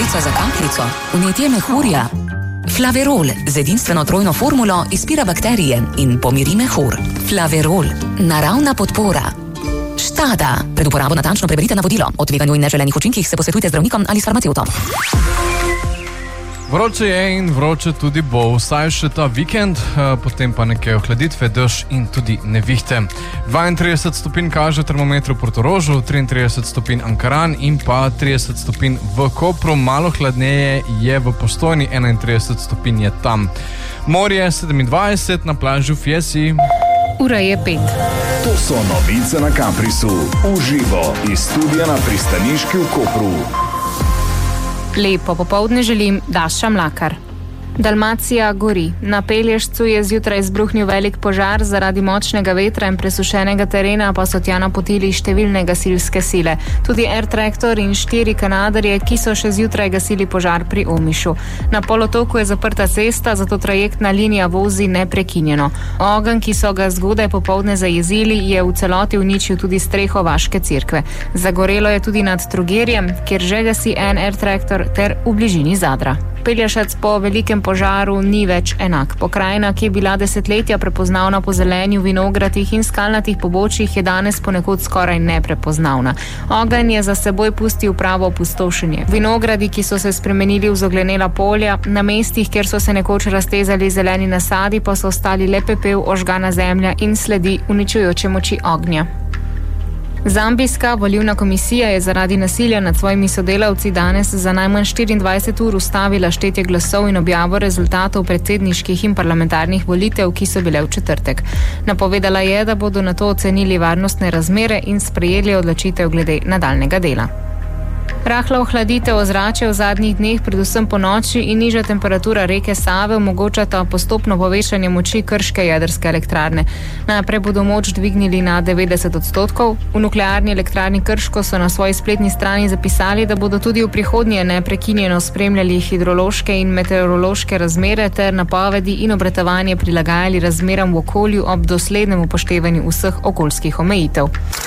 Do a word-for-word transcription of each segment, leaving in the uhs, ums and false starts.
kapljica za kapljico, vnetje mehurja. Flaverol z edinstveno trojno formulo izpira bakterije in pomiri mehur. Flaverol, naravna podpora. Štada. Pred uporabo natančno preberite navodilo. O tveganju in neželenih učinkih se posvetujte z zdravnikom ali s farmacevtom. Vroče je in vroče tudi bo, vsaj še ta vikend, potem pa neke ohladitve, dež in tudi nevihte. dvaintrideset stopinj kaže termometr v Portorožu, triintrideset stopinj Ankaran in pa trideset stopinj v Kopru. Malo hladneje je v Postojni, enaintrideset stopinj je tam. Morje sedemindvajset, na plaži v Fiesi. Ura je pet. To so novice na Caprisu. Uživo iz studia na Pristaniški v Kopru. Lepo popoldne želim, Daša Mlakar. Dalmacija gori. Na Pelješcu je zjutraj izbruhnil velik požar, zaradi močnega vetra in presušenega terena pa so tja napotili številne gasilske sile. Tudi Air Tractor in štiri kanadarje, ki so še zjutraj gasili požar pri Omišu. Na polotoku je zaprta cesta, zato trajektna linija vozi neprekinjeno. Ogenj, ki so ga zgodaj popoldne zajezili, je v celoti uničil tudi streho vaške cerkve. Zagorelo je tudi nad Trogirjem, kjer že gasi en Air Tractor, ter v bližini Zadra. Pelješac po velikem požaru ni več enak. Pokrajina, ki je bila desetletja prepoznavna po zelenju, vinogradih in skalnatih pobočjih, je danes ponekod skoraj neprepoznavna. Ogenj je za seboj pustil pravo opustošenje. Vinogradi, ki so se spremenili v zoglenela polja, na mestih, kjer so se nekoč raztezali zeleni nasadi, pa so ostali le pepel, ožgana zemlja in sledi uničujoče moči ognja. Zambijska volilna komisija je zaradi nasilja nad svojimi sodelavci danes za najmanj štiriindvajset ur ustavila štetje glasov in objavo rezultatov predsedniških in parlamentarnih volitev, ki so bile v četrtek. Napovedala je, da bodo nato ocenili varnostne razmere in sprejeli odločitev glede nadaljnega dela. Rahla ohladitev ozračja v zadnjih dneh, predvsem po noči, in nižja temperatura reke Save omogočata postopno povečanje moči krške jedrske elektrarne. Najprej bodo moč dvignili na devetdeset odstotkov. V nuklearni elektrarni Krško so na svoji spletni strani zapisali, da bodo tudi v prihodnje neprekinjeno spremljali hidrološke in meteorološke razmere ter napovedi in obratovanje prilagajali razmeram v okolju ob doslednem upoštevanju vseh okoljskih omejitev.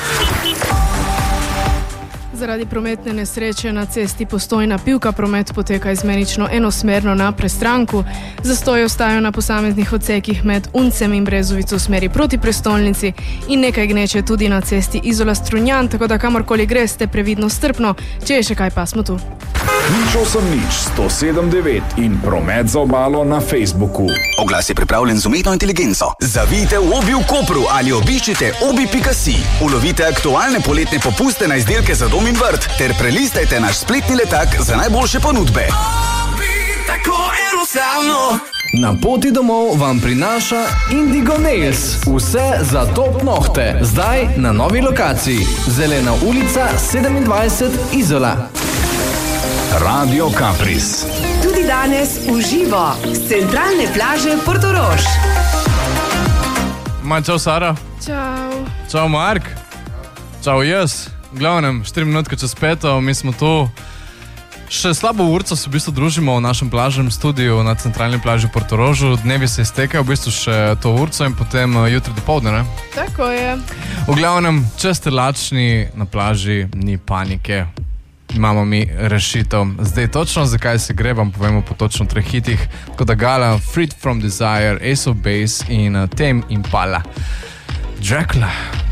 Zaradi prometne nesreče na cesti Postojna-Pivka promet poteka izmenično enosmerno na Prestranku. Zastoji ostajajo na posameznih odsekih med Uncem in Brezovico v smeri proti prestolnici in nekaj gneče tudi na cesti Izola-Strunjan, tako da kamorkoli greste, previdno strpno, če je še kaj, pa smo tu. Nič osem nič sto sedem devet in promet za obalo na Facebooku. Oglas je pripravljen z umetno inteligenco. Zavijte v Obi v Kopru ali obiščite obi pika si. Ulovite aktualne poletne popuste na izdelke za dom in vrt ter prelistajte naš spletni letak za najboljše ponudbe. Obi, tako enostavno. Na poti domov vam prinaša Indigo Nails. Vse za top nohte. Zdaj na novi lokaciji. Zelena ulica sedemindvajset Izola. Radio Capris. Tudi danes uživo z centralne plaže Portorož. Ma, čau Sara. Čau. Čau Mark. Čau jaz. V glavnem, štiri minutke čez peto, mi smo tu. Še slabo urco se v bistvu družimo v našem plažnem studiu na centralni plaži Portorožu. Dnevi se iztekajo v bistvu še to urco in potem jutri dopoldne, ne? Tako je. V glavnem, če ste lačni na plaži, ni panike. Imamo mi rešitev. Zdaj točno zakaj se gre, vam povemo po točno treh hitih. Tako da Gala, Freed from Desire, Ace of Base in uh, Tame Impala. Dracula.